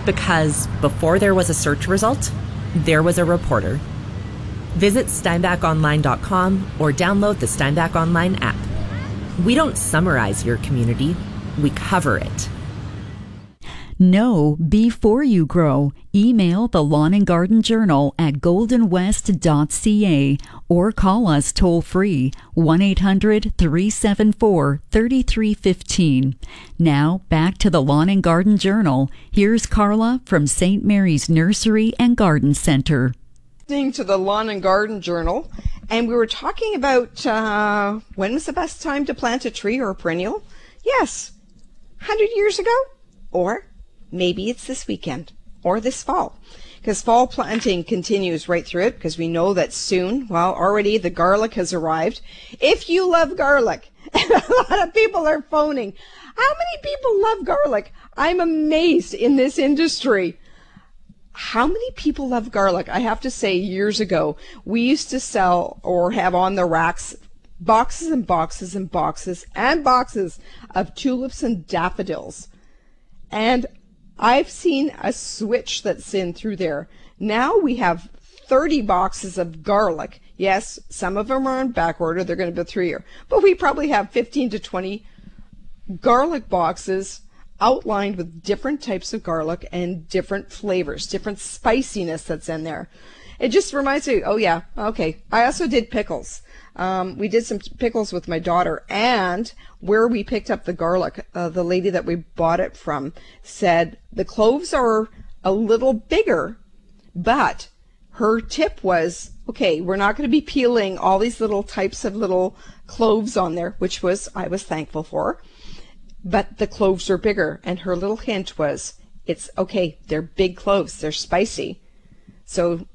Because before there was a search result, there was a reporter. Visit steinbachonline.com or download the Steinbach Online app. We don't summarize your community, we cover it. Know before you grow. Email the Lawn and Garden Journal at goldenwest.ca or call us toll-free 1-800-374-3315. Now back to the Lawn and Garden Journal. Here's Carla from St. Mary's Nursery and Garden Center. Listening to the Lawn and Garden Journal, and we were talking about when was the best time to plant a tree or a perennial? Yes, 100 years ago, or maybe it's this weekend or this fall, because fall planting continues right through it, because we know that soon, well, already the garlic has arrived. If you love garlic, and a lot of people are phoning, how many people love garlic? I'm amazed in this industry. How many people love garlic? I have to say, years ago, we used to sell or have on the racks boxes and boxes and boxes and boxes of tulips and daffodils. And I've seen a switch that's in through there. Now we have 30 boxes of garlic. Yes, some of them are in back order. They're going to be 3 year. But we probably have 15 to 20 garlic boxes outlined with different types of garlic and different flavors, different spiciness that's in there. It just reminds me, oh yeah, okay. I also did pickles. We did some pickles with my daughter, and where we picked up the garlic, the lady that we bought it from said the cloves are a little bigger, but her tip was, okay, we're not going to be peeling all these little types of little cloves on there, which was, I was thankful for, but the cloves are bigger. And her little hint was, it's okay, they're big cloves, they're spicy. So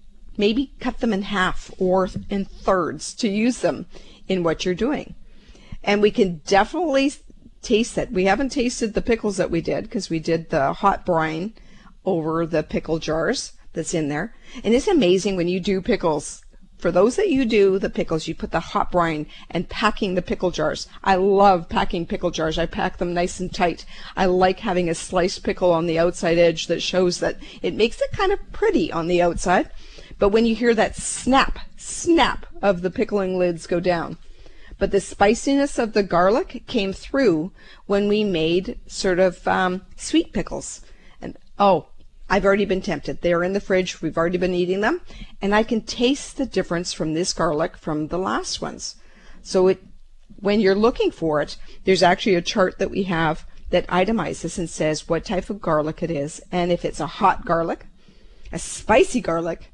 maybe cut them in half or in thirds to use them in what you're doing. And we can definitely taste it. We haven't tasted the pickles that we did, because we did the hot brine over the pickle jars that's in there. And it's amazing when you do pickles. For those that you do the pickles, you put the hot brine and packing the pickle jars. I love packing pickle jars. I pack them nice and tight. I like having a sliced pickle on the outside edge that shows that it makes it kind of pretty on the outside. But when you hear that snap of the pickling lids go down. But the spiciness of the garlic came through when we made sort of sweet pickles. And oh, I've already been tempted. They're in the fridge. We've already been eating them. And I can taste the difference from this garlic from the last ones. So when you're looking for it, there's actually a chart that we have that itemizes and says what type of garlic it is. And if it's a hot garlic, a spicy garlic,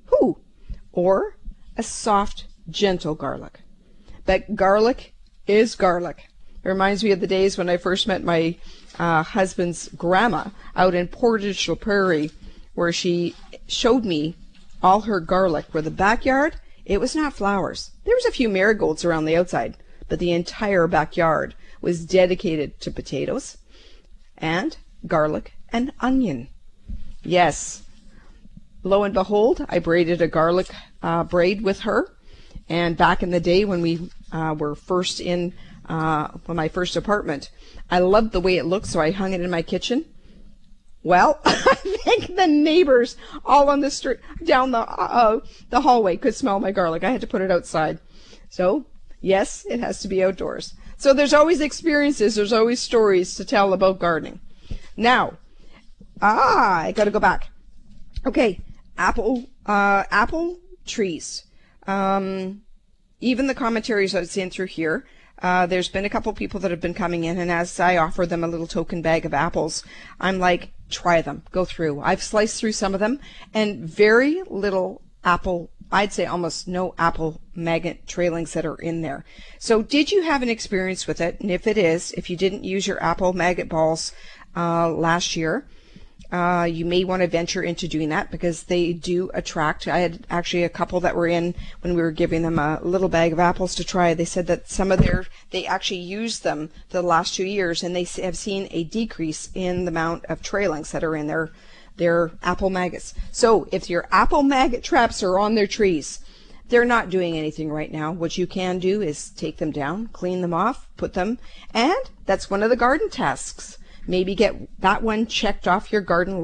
or a soft, gentle garlic. But garlic is garlic. It reminds me of the days when I first met my husband's grandma out in Portage la Prairie, where she showed me all her garlic, where the backyard, it was not flowers. There was a few marigolds around the outside, but the entire backyard was dedicated to potatoes and garlic and onion. Yes. Lo and behold, I braided a garlic braid with her. And back in the day when we were first in my first apartment, I loved the way it looked, so I hung it in my kitchen. Well, I think the neighbors all on the street down the hallway could smell my garlic. I had to put it outside. So, yes, it has to be outdoors. So there's always experiences, there's always stories to tell about gardening. Now, I got to go back. Okay, apple trees. Even the commentaries I've seen through here, there's been a couple people that have been coming in, and as I offer them a little token bag of apples, I'm like, try them, go through. I've sliced through some of them, and very little apple, I'd say almost no apple maggot trailings that are in there. So did you have an experience with it? And if it is, if you didn't use your apple maggot balls last year, you may want to venture into doing that, because they do attract. I had actually a couple that were in when we were giving them a little bag of apples to try. They said that some of they actually used them the last 2 years, and they have seen a decrease in the amount of trailings that are in their apple maggots. So if your apple maggot traps are on their trees, they're not doing anything right now. What you can do is take them down, clean them off, put them, and that's one of the garden tasks. Maybe get that one checked off your garden